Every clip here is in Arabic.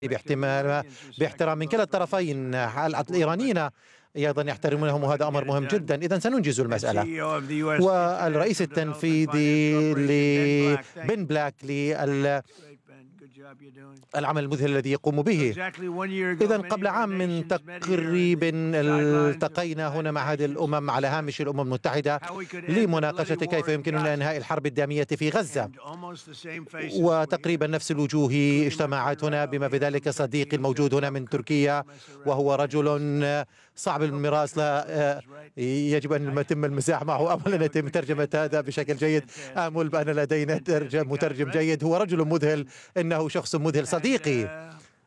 باحترام من كلا الطرفين. الإيرانيين أيضا يحترمونهم، وهذا أمر مهم جدا. إذن سننجز المسألة. والرئيس التنفيذي بن بلاك العمل المذهل الذي يقوم به. إذن قبل عام تقريبا التقينا هنا مع هذه الأمم على هامش الأمم المتحدة لمناقشة كيف يمكننا إنهاء الحرب الدامية في غزة، وتقريبا نفس الوجوه اجتمعت هنا، بما في ذلك صديقي الموجود هنا من تركيا، وهو رجل صعب المراس، لا يجب أن يتم المزاح معه. أمل أن يتم ترجمة هذا بشكل جيد. آمل بأن لدينا مترجم جيد. هو رجل مذهل، إنه شخص مذهل صديقي.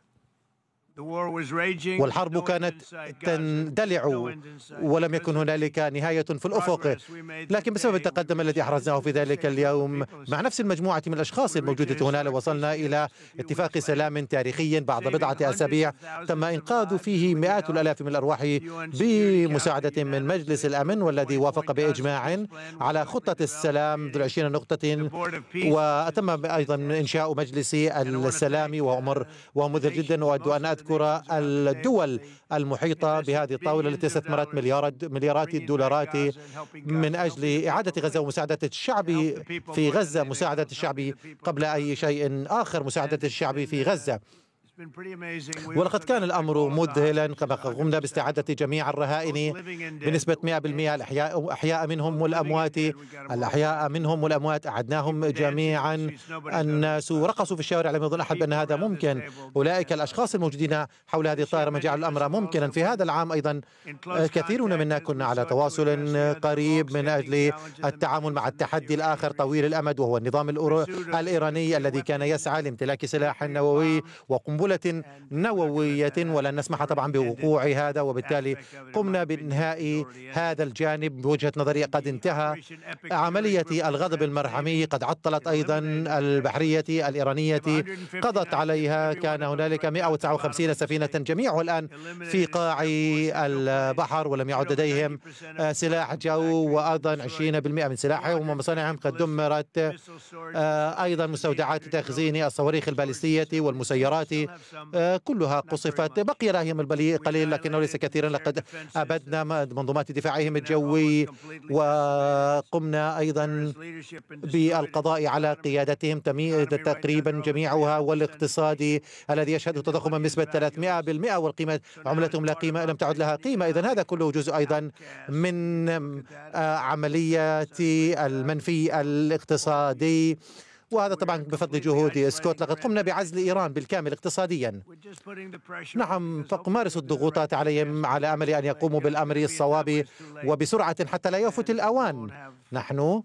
والحرب كانت تندلع ولم يكن هنالك نهاية في الأفق، لكن بسبب التقدم الذي أحرزناه في ذلك اليوم مع نفس المجموعة من الأشخاص الموجودة هنا، وصلنا إلى اتفاق سلام تاريخي بعد بضعة أسابيع تم إنقاذ فيه مئات الآلاف من الأرواح بمساعدة من مجلس الأمن، والذي وافق بإجماع على خطة السلام ذو 20 نقطة. وتم أيضا إنشاء مجلس السلام، وهو مذهل جدا. وأود أن أذكر الدول المحيطة بهذه الطاولة التي استثمرت مليارات الدولارات من أجل إعادة غزة ومساعدة الشعب في غزة، مساعدة الشعب قبل أي شيء آخر، مساعدة الشعب في غزة. ولقد كان الأمر مذهلا كما قمنا باستعادة جميع الرهائن بنسبة 100%، الأحياء منهم والأموات أعدناهم جميعا. الناس رقصوا في الشوارع، لم يظن أحد بأن هذا ممكن. أولئك الأشخاص الموجودين حول هذه الطائرة ما جعل الأمر ممكنا. في هذا العام أيضا كثيرون منا كنا على تواصل قريب من أجل التعامل مع التحدي الآخر طويل الأمد، وهو النظام الإيراني الذي كان يسعى لامتلاك سلاح نووي وقنبلة نووية، ولن نسمح طبعا بوقوع هذا. وبالتالي قمنا بإنهاء هذا الجانب. بوجهة نظري قد انتهى. عملية الغضب المرحمي قد عطلت أيضا البحرية الإيرانية، قضت عليها. كان هنالك 159 سفينة جميعها الآن في قاع البحر، ولم يعد لديهم سلاح جو، وأيضا 20% من سلاحهم ومصانعهم قد دمرت. أيضا مستودعات تخزين الصواريخ البالستية والمسيرات كلها قصفت. بقي لهم القليل لكنه ليس كثيرا. لقد أبدنا منظومات دفاعهم الجوي، وقمنا أيضا بالقضاء على قيادتهم تقريبا جميعها، والاقتصادي الذي يشهد تضخما بنسبة 300%، والقيمة عملتهم لا قيمة، لم تعد لها قيمة. إذن هذا كله جزء أيضا من عمليات المنفي الاقتصادي، وهذا طبعا بفضل جهود سكوت. لقد قمنا بعزل إيران بالكامل اقتصاديا. نعم، فمارسوا الضغوطات عليهم على أمل أن يقوموا بالأمر الصواب وبسرعة حتى لا يفوت الأوان. نحن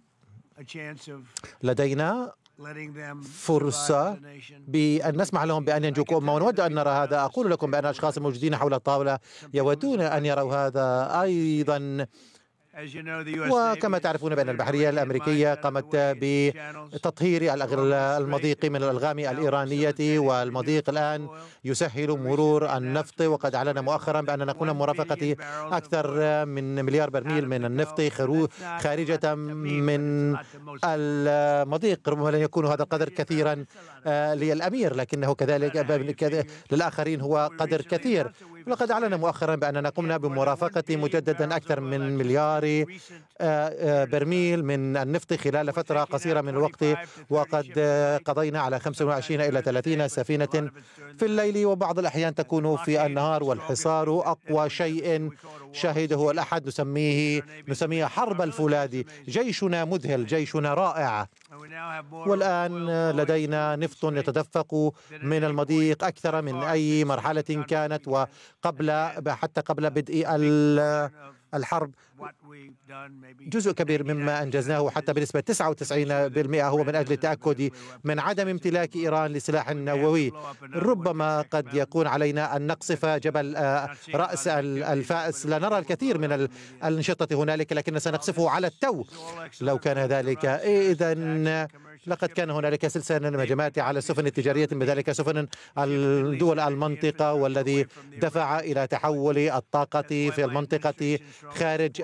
لدينا فرصة بأن نسمح لهم بأن ينجوا كأمة، ونود أن نرى هذا. أقول لكم بأن الأشخاص الموجودين حول الطاولة يودون أن يروا هذا أيضا. وكما تعرفون بأن البحرية الأمريكية قامت بتطهير المضيق من الألغام الإيرانية، والمضيق الآن يسهل مرور النفط. وقد أعلن مؤخرا بأننا قمنا بمرافقة أكثر من مليار برميل من النفط خارجة من المضيق. ربما لن يكون هذا القدر كثيرا للأمير، لكنه كذلك للآخرين هو قدر كثير. ولقد أعلن مؤخرا بأننا قمنا بمرافقة مجددا أكثر من مليار برميل من النفط خلال فترة قصيرة من الوقت، وقد قضينا على 25 إلى 30 سفينة في الليل، وبعض الأحيان تكون في النهار. والحصار أقوى شيء شهده الأحد. نسميه حرب الفولاذ. جيشنا مذهل، جيشنا رائع. والآن لدينا نفط يتدفق من المضيق أكثر من أي مرحلة كانت، حتى قبل بدء الحرب. جزء كبير مما أنجزناه حتى بنسبة 99% هو من أجل التأكد من عدم امتلاك إيران لسلاح نووي. ربما قد يكون علينا أن نقصف جبل رأس الفأس. لا نرى الكثير من الأنشطة هنالك، لكن سنقصفه على التو لو كان ذلك. إذن لقد كان هنالك سلسلة من الهجمات على السفن التجارية، بذلك سفن الدول المنطقة، والذي دفع إلى تحول الطاقة في المنطقة خارج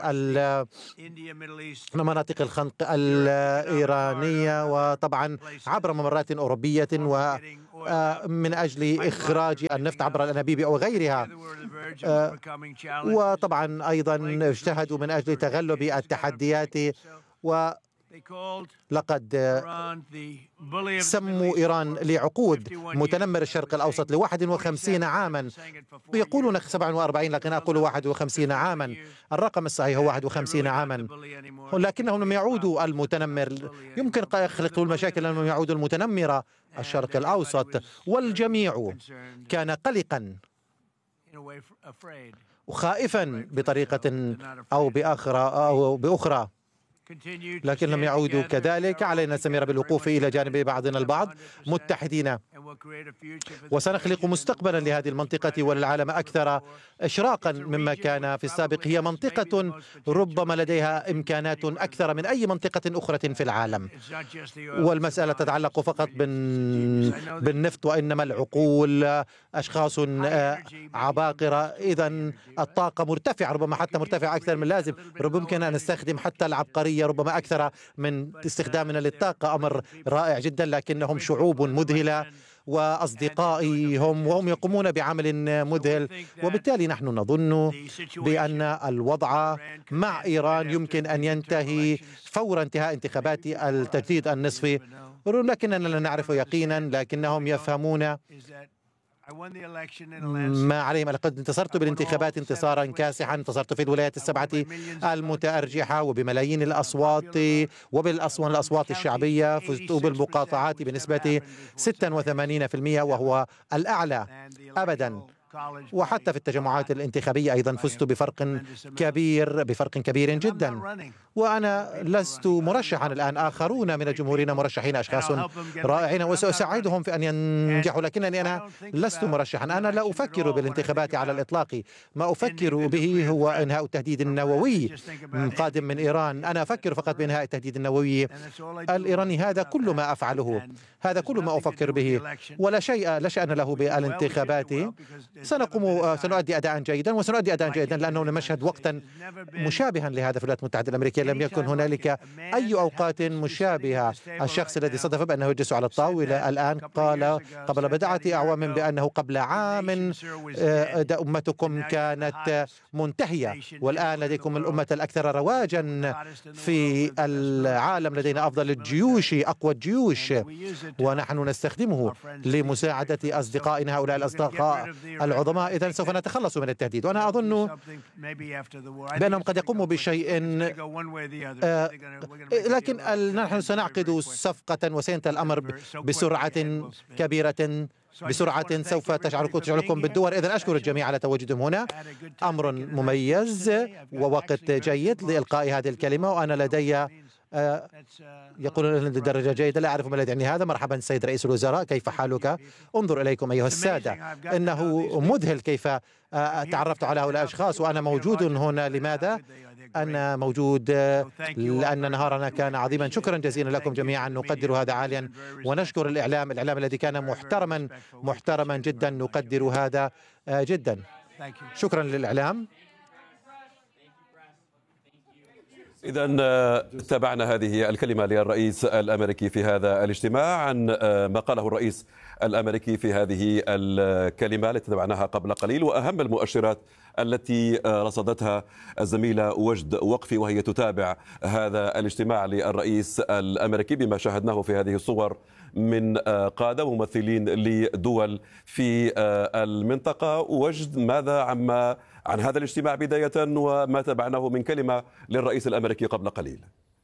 مناطق الخنق الإيرانية، وطبعا عبر ممرات أوروبية ومن أجل إخراج النفط عبر الأنابيب أو غيرها. وطبعا أيضا اجتهدوا من أجل تغلب التحديات، ولقد سموا إيران لعقود متنمر الشرق الأوسط ل51 عاما. يقولون 47 لكن أقول 51 عاما، الرقم الصحيح هو 51 عاما، لكنهم لم يعودوا المتنمر. يمكن يخلقوا المشاكل لأنهم يعودوا المتنمرة الشرق الأوسط، والجميع كان قلقا وخائفا بطريقة أو بأخرى، لكن لم يعودوا كذلك. علينا أن نستمر بالوقوف إلى جانب بعضنا البعض متحدين، وسنخلق مستقبلا لهذه المنطقة وللعالم أكثر إشراقا مما كان في السابق. هي منطقة ربما لديها إمكانات أكثر من أي منطقة أخرى في العالم، والمسألة تتعلق فقط بالنفط، وإنما العقول أشخاص عباقرة. إذن الطاقة مرتفعة، ربما حتى مرتفعة أكثر من اللازم، ربما يمكن أن نستخدم حتى العبقرية ربما أكثر من استخدامنا للطاقة. أمر رائع جدا، لكنهم شعوب مذهلة وأصدقائي وهم يقومون بعمل مذهل، وبالتالي نحن نظن بأن الوضع مع إيران يمكن أن ينتهي فور انتهاء انتخابات التجديد النصفي، لكننا لا نعرف يقينا، لكنهم يفهمون ما عليهم. لقد انتصرت بالانتخابات انتصارا كاسحا، انتصرت في الولايات السبعة المتأرجحة وبملايين الأصوات الأصوات الشعبية، فزت بالمقاطعات بنسبة 86% وهو الأعلى أبدا، وحتى في التجمعات الانتخابية أيضا فزت بفرق كبير جدا. وأنا لست مرشحا الآن، آخرون من الجمهورين مرشحين، أشخاص رائعين وسأساعدهم في أن ينجحوا، لكنني أنا لست مرشحا. أنا لا أفكر بالانتخابات على الإطلاق، ما أفكر به هو إنهاء التهديد النووي قادم من إيران. أنا أفكر فقط بإنهاء التهديد النووي الإيراني، هذا كل ما أفعله، هذا كل ما أفكر به، ولا شأن له بالانتخابات. سنؤدي أداء جيدا لأنه لم نشهد وقتا مشابها لهذا في الولايات المتحدة الأمريكية. لم يكن هنالك أي أوقات مشابهة. الشخص الذي صدف بأنه يجلس على الطاولة الآن قال قبل بضعة أعوام بأنه قبل عام أمتكم كانت منتهية، والآن لديكم الأمة الأكثر رواجا في العالم، لدينا أفضل الجيوش، أقوى الجيوش، ونحن نستخدمه لمساعدة أصدقائنا هؤلاء الأصدقاء العظماء. إذن سوف نتخلص من التهديد، وأنا أظن بأنهم قد يقوموا بشيء، لكن نحن سنعقد صفقة وسينتهي الأمر بسرعة سوف تشعركم بالدول. إذن أشكر الجميع على تواجدهم هنا، أمر مميز ووقت جيد لإلقاء هذه الكلمة. وأنا لدي يقولون درجة جيدة، لا أعرف ما الذي يعني هذا. مرحبا سيد رئيس الوزراء، كيف حالك؟ انظر إليكم أيها السادة، إنه مذهل كيف تعرفت على هؤلاء الأشخاص وأنا موجود هنا. لماذا؟ أنا موجود لأن نهارنا كان عظيما. شكرا جزيلا لكم جميعا، نقدر هذا عاليا، ونشكر الإعلام الذي كان محترما جدا، نقدر هذا جدا. شكرا للإعلام. إذن تابعنا هذه الكلمة للرئيس الأمريكي في هذا الاجتماع عن ما قاله الرئيس الأمريكي في هذه الكلمة التي تابعناها قبل قليل، وأهم المؤشرات التي رصدتها الزميلة وجد وقفي وهي تتابع هذا الاجتماع للرئيس الأمريكي بما شاهدناه في هذه الصور من قادة ممثلين لدول في المنطقة. وجد، ماذا عن هذا الاجتماع بداية وما تابعناه من كلمة للرئيس الأمريكي قبل قليل؟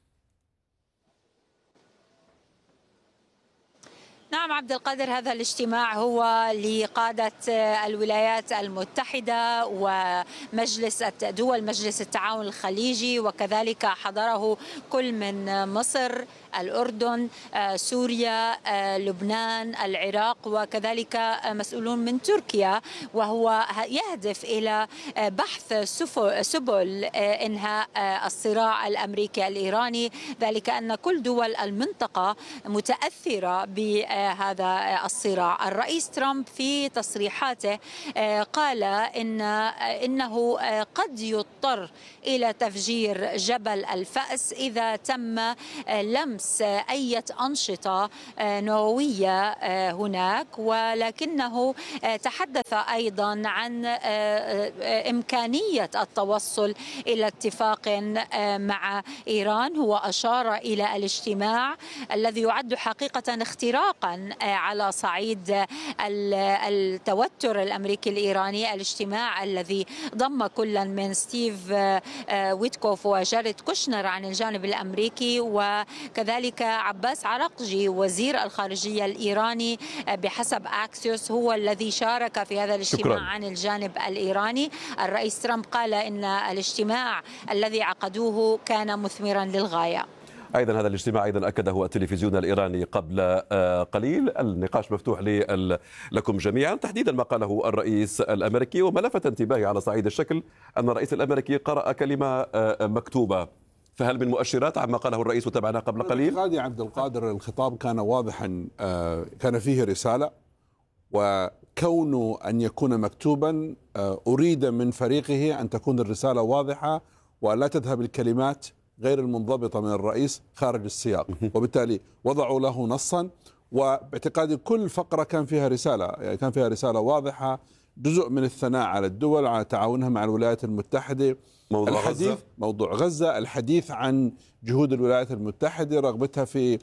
نعم عبد القادر، هذا الاجتماع هو لقادة الولايات المتحدة ومجلس التعاون الخليجي، وكذلك حضره كل من مصر، الأردن، سوريا، لبنان، العراق، وكذلك مسؤولون من تركيا، وهو يهدف إلى بحث سبل إنهاء الصراع الأمريكي الإيراني، ذلك أن كل دول المنطقة متأثرة بهذا الصراع. الرئيس ترامب في تصريحاته قال إنه قد يضطر إلى تفجير جبل الفأس إذا تم لمس أي أنشطة نووية هناك، ولكنه تحدث أيضا عن إمكانية التوصل إلى اتفاق مع إيران. هو أشار إلى الاجتماع الذي يعد حقيقة اختراقا على صعيد التوتر الأمريكي الإيراني، الاجتماع الذي ضم كلا من ستيف ويتكوف وجاريد كوشنر عن الجانب الأمريكي، وكذلك عباس عراقجي وزير الخارجية الإيراني بحسب أكسيوس هو الذي شارك في هذا الاجتماع عن الجانب الإيراني. الرئيس ترامب قال إن الاجتماع الذي عقدوه كان مثمرا للغاية. أيضا هذا الاجتماع أيضا أكده التلفزيون الإيراني قبل قليل. النقاش مفتوح لكم جميعا، تحديدا ما قاله الرئيس الأمريكي، وما لفت انتباهي على صعيد الشكل أن الرئيس الأمريكي قرأ كلمة مكتوبة، فهل من مؤشرات عما قاله الرئيس وتابعناه قبل قليل؟ يا عبد القادر، الخطاب كان واضحا، كان فيه رسالة، وكونه أن يكون مكتوبا أريد من فريقه أن تكون الرسالة واضحة ولا تذهب الكلمات غير المنضبطة من الرئيس خارج السياق، وبالتالي وضعوا له نصا، وباعتقادي كل فقرة كان فيها رسالة، يعني كان فيها رسالة واضحة، جزء من الثناء على الدول، على تعاونها مع الولايات المتحدة، موضوع غزة، الحديث عن جهود الولايات المتحدة، رغبتها في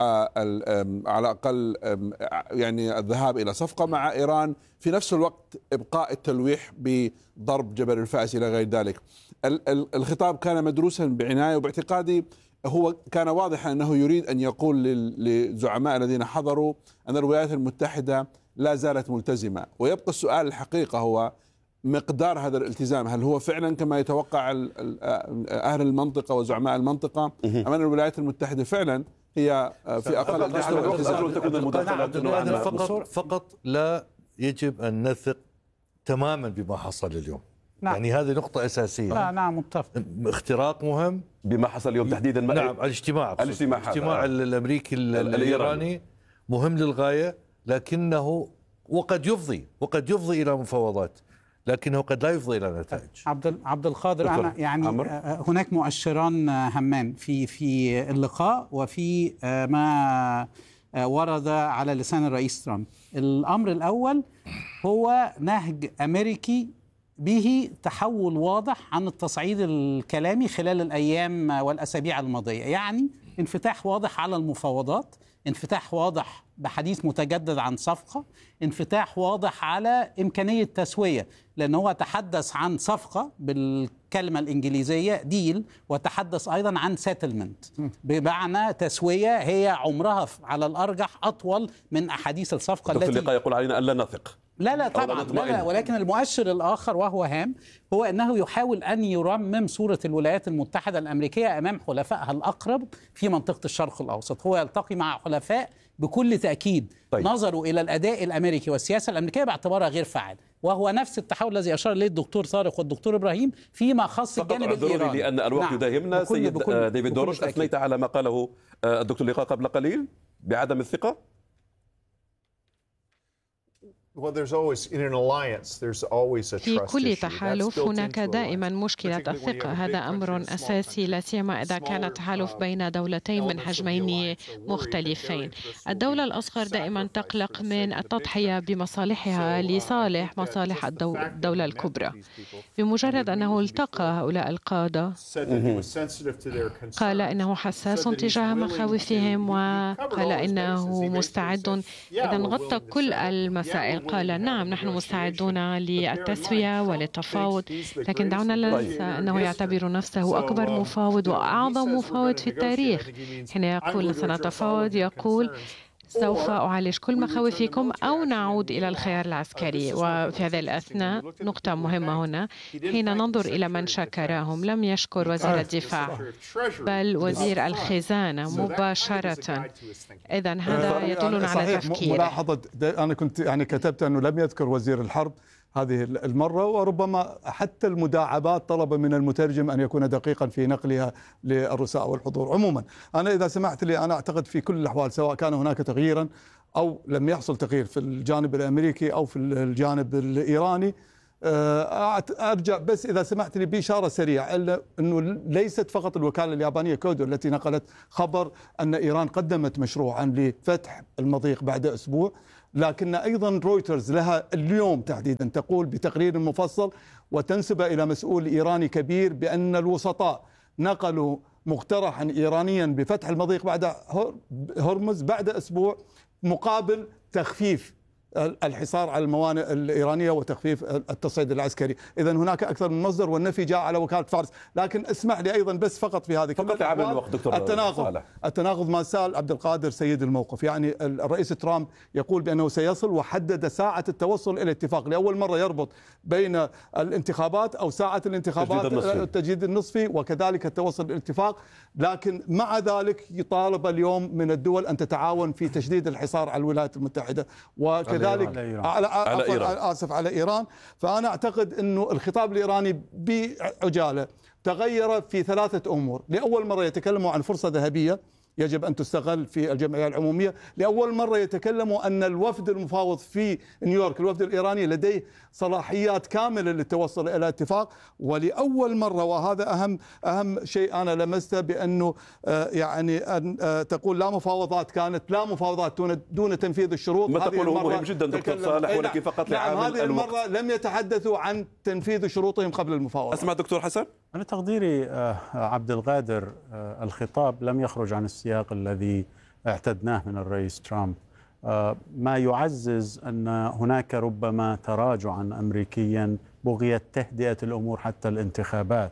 على الأقل يعني الذهاب إلى صفقة مع إيران، في نفس الوقت إبقاء التلويح بضرب جبل الفأس إلى غير ذلك. الخطاب كان مدروسا بعناية، وباعتقادي هو كان واضحا أنه يريد أن يقول للزعماء الذين حضروا أن الولايات المتحدة لا زالت ملتزمة، ويبقى السؤال الحقيقة هو مقدار هذا الالتزام، هل هو فعلا كما يتوقع أهل المنطقة وزعماء المنطقة، أم أن الولايات المتحدة فعلا هي في أقل فقط لا يجب أن نثق تماما بما حصل اليوم. نعم. يعني هذه نقطة أساسية. لا نعم متفق. اختراق مهم بما حصل اليوم تحديدا. نعم، الاجتماع الأمريكي الإيراني مهم للغاية، لكنه وقد يفضي إلى مفاوضات، لكنه قد لا يفضي إلى نتائج. عبد القادر، أنا يعني هناك مؤشران همان في اللقاء وفي ما ورد على لسان الرئيس ترامب. الأمر الأول هو نهج أمريكي به تحول واضح عن التصعيد الكلامي خلال الأيام والأسابيع الماضية، يعني انفتاح واضح على المفاوضات، انفتاح واضح بحديث متجدد عن صفقة، انفتاح واضح على إمكانية تسوية، لأنه هو تحدث عن صفقة بالكلمة الإنجليزية ديل، وتحدث أيضا عن سيتلمنت بمعنى تسوية هي عمرها على الأرجح أطول من أحاديث الصفقة التي اللقاء يقول علينا ألا نثق. لا طبعا لا، ولكن المؤشر الآخر وهو هام هو أنه يحاول أن يرمم صورة الولايات المتحدة الأمريكية أمام حلفائها الأقرب في منطقة الشرق الأوسط. هو يلتقي مع حلفاء بكل تأكيد نظروا إلى الأداء الأمريكي والسياسة الأمريكية باعتبارها غير فاعل، وهو نفس التحول الذي أشار إليه الدكتور طارق والدكتور إبراهيم فيما خص الجانب الإيراني. لأن الوقت يداهمنا. سيد ديفيد دورش، أثنيت على ما قاله الدكتور لقاء قبل قليل بعدم الثقة. في كل تحالف هناك دائما مشكلة الثقة، هذا أمر أساسي، لا سيما إذا كان التحالف بين دولتين من حجمين مختلفين. الدولة الأصغر دائما تقلق من التضحية بمصالحها لصالح مصالح الدولة الكبرى. بمجرد أنه التقى هؤلاء القادة قال إنه حساس تجاه مخاوفهم، وقال إنه مستعد إذا غطى كل المسائل. قال نعم نحن مستعدون للتسوية وللتفاوض، لكن دعونا لا ننسى أنه يعتبر نفسه أكبر مفاوض وأعظم مفاوض في التاريخ. حين يقول سنتفاوض يقول سوف أعالج كل مخاوفكم أو نعود إلى الخيار العسكري. وفي هذه الأثناء نقطة مهمة هنا، حين ننظر إلى من شكرهم لم يشكر وزير الدفاع بل وزير الخزانة مباشرة. إذن هذا يدلنا على تفكيره. ملاحظة أنا كنت كتبت أنه لم يذكر وزير الحرب هذه المرة، وربما حتى المداعبات طلب من المترجم أن يكون دقيقا في نقلها للرساء والحضور. عموما أنا إذا سمحت لي، أنا أعتقد في كل الأحوال سواء كان هناك تغييرا أو لم يحصل تغيير في الجانب الأمريكي أو في الجانب الإيراني، أرجع بس إذا سمحت لي بإشارة سريعة أنه ليست فقط الوكالة اليابانية كودو التي نقلت خبر أن إيران قدمت مشروعا لفتح المضيق بعد أسبوع، لكن أيضا رويترز لها اليوم تحديدا تقول بتقرير مفصل وتنسب إلى مسؤول إيراني كبير بأن الوسطاء نقلوا مقترحا إيرانيا بفتح المضيق بعد هرمز بعد أسبوع مقابل تخفيف الحصار على الموانئ الإيرانية وتخفيف التصعيد العسكري. إذن هناك أكثر من مصدر، والنفي جاء على وكالة فارس. لكن اسمح لي أيضا بس فقط في هذه التناقض ما سأل عبد القادر سيد الموقف. يعني الرئيس ترامب يقول بأنه سيصل وحدد ساعة التوصل إلى اتفاق، لأول مرة يربط بين الانتخابات أو ساعة الانتخابات التجديد النصفي وكذلك التوصل إلى الاتفاق. لكن مع ذلك يطالب اليوم من الدول أن تتعاون في تشديد الحصار على الولايات المتحدة وكذلك على إيران. فأنا أعتقد أنه الخطاب الإيراني بعجالة تغير في 3 أمور. لأول مرة يتكلموا عن فرصة ذهبية يجب أن تستغل في الجمعية العمومية. لأول مرة يتكلموا أن الوفد المفاوض في نيويورك، الوفد الإيراني، لديه صلاحيات كاملة للتوصل إلى اتفاق. ولأول مرة، وهذا أهم شيء أنا لمسته، بأنه يعني أن تقول لا مفاوضات، كانت لا مفاوضات دون تنفيذ الشروط. ما تقوله مهم جدا دكتور صالح، ولكن فقط لعامل هذه المرة لم يتحدثوا عن تنفيذ شروطهم قبل المفاوضة. أسمع دكتور حسن. أنا تقديري عبد القادر الخطاب لم يخرج عن السياق الذي اعتدناه من الرئيس ترامب، ما يعزز أن هناك ربما تراجعا أمريكيا بغية تهدئة الأمور حتى الانتخابات.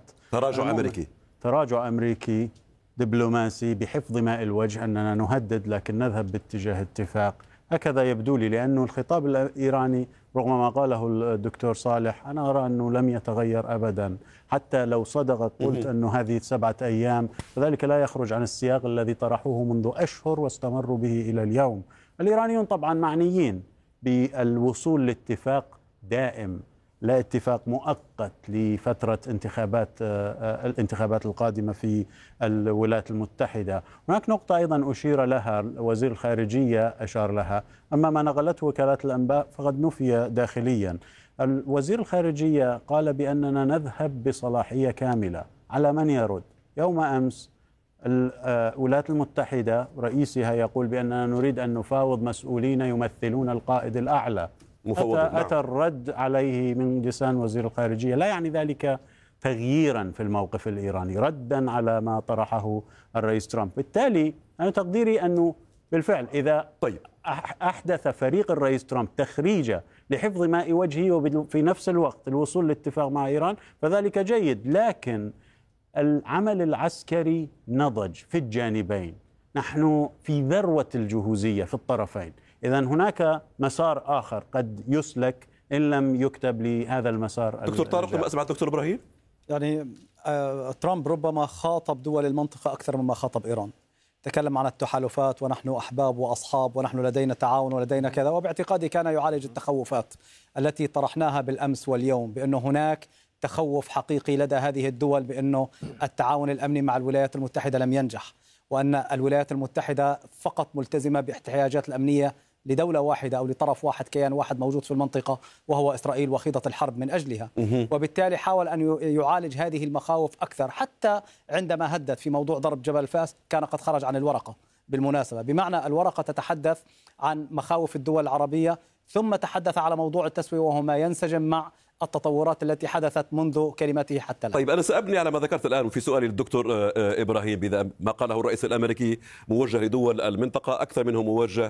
تراجع أمريكي دبلوماسي بحفظ ماء الوجه، أننا نهدد لكن نذهب باتجاه اتفاق. هكذا يبدو لي، لأنه الخطاب الإيراني رغم ما قاله الدكتور صالح أنا أرى أنه لم يتغير أبدا. حتى لو صدقت قلت أنه هذه 7 أيام، فذلك لا يخرج عن السياق الذي طرحوه منذ أشهر واستمروا به إلى اليوم. الإيرانيون طبعا معنيين بالوصول لاتفاق دائم، لا اتفاق مؤقت لفترة الانتخابات القادمة في الولايات المتحدة. هناك نقطة أيضا أشير لها وزير الخارجية أشار لها، أما ما نقلته وكالات الأنباء فقد نفي داخليا. وزير الخارجية قال بأننا نذهب بصلاحية كاملة. على من يرد؟ يوم أمس الولايات المتحدة رئيسها يقول بأننا نريد أن نفاوض مسؤولين يمثلون القائد الأعلى. أتى الرد عليه من لسان وزير الخارجية. لا يعني ذلك تغييرا في الموقف الإيراني، ردا على ما طرحه الرئيس ترامب. بالتالي أنا تقديري أنه بالفعل إذا أحدث فريق الرئيس ترامب تخريجة لحفظ ماء وجهه وفي نفس الوقت الوصول لاتفاق مع إيران فذلك جيد، لكن العمل العسكري نضج في الجانبين. نحن في ذروة الجهوزية في الطرفين. إذن هناك مسار آخر قد يسلك إن لم يكتب لهذا المسار. دكتور طارق، أسمع دكتور إبراهيم. يعني ترامب ربما خاطب دول المنطقة أكثر مما خاطب إيران. تكلم عن التحالفات ونحن أحباب وأصحاب ونحن لدينا تعاون ولدينا كذا، وباعتقادي كان يعالج التخوفات التي طرحناها بالأمس واليوم، بأنه هناك تخوف حقيقي لدى هذه الدول بأنه التعاون الأمني مع الولايات المتحدة لم ينجح، وأن الولايات المتحدة فقط ملتزمة باحتياجات الأمنية لدولة واحدة أو لطرف واحد، كيان واحد موجود في المنطقة وهو إسرائيل، وخيضة الحرب من أجلها. وبالتالي حاول أن يعالج هذه المخاوف أكثر، حتى عندما هدد في موضوع ضرب جبل فاس كان قد خرج عن الورقة بالمناسبة، بمعنى الورقة تتحدث عن مخاوف الدول العربية، ثم تحدث على موضوع التسوية وهو ما ينسجم مع التطورات التي حدثت منذ كلمته حتى الآن. طيب أنا سأبني على ما ذكرت الآن في سؤالي للدكتور إبراهيم، بذا ما قاله الرئيس الأمريكي موجه لدول المنطقة أكثر منه موجه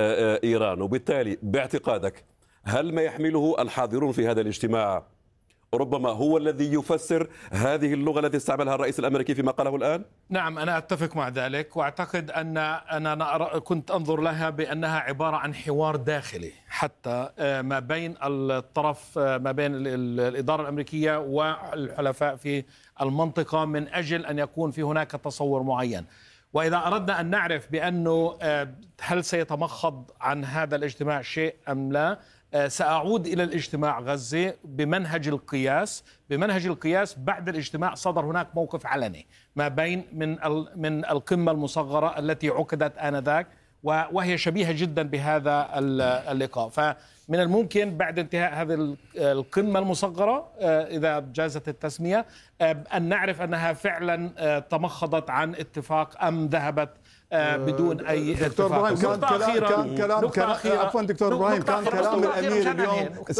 لإيران، وبالتالي باعتقادك هل ما يحمله الحاضرون في هذا الاجتماع ربما هو الذي يفسر هذه اللغة التي استعملها الرئيس الأمريكي فيما قاله الآن؟ نعم، أنا أتفق مع ذلك، وأعتقد أن أنا كنت أنظر لها بأنها عبارة عن حوار داخلي حتى ما بين الطرف، ما بين الإدارة الأمريكية والحلفاء في المنطقة، من أجل أن يكون في هناك تصور معين. وإذا أردنا أن نعرف بأنه هل سيتمخض عن هذا الاجتماع شيء أم لا، سأعود إلى الاجتماع غزة بمنهج القياس. بعد الاجتماع صدر هناك موقف علني ما بين من القمة المصغرة التي عقدت آنذاك، وهي شبيهة جدا بهذا اللقاء. فمن الممكن بعد انتهاء هذه القمة المصغرة، إذا جازت التسمية، أن نعرف أنها فعلا تمخضت عن اتفاق أم ذهبت بدون أي دكتور إبراهيم، كان كلام دكتور إبراهيم، كان كلام الأمير اليوم